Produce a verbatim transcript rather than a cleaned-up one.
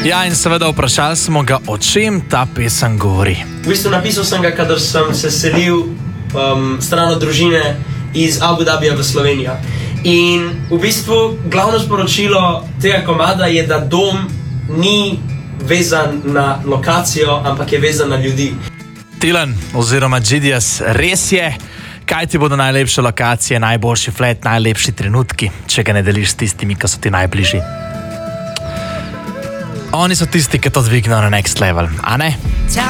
Ja, in seveda vprašali smo ga, o čem ta pesem govori. V bistvu napisal sem ga, kadar sem se selil um, stran od družine iz Abu Dhabija v Slovenijo. In v bistvu glavno sporočilo tega komada je, da dom ni vezan na lokacijo, ampak je vezan na ljudi. Tilen oziroma Džidias, res je, kaj ti bodo najlepše lokacije, najboljši flat, najlepši trenutki, če ga ne deliš s tistimi, ki so ti najbližji. Oni so tisti, ki to dvignejo na next level, a ne?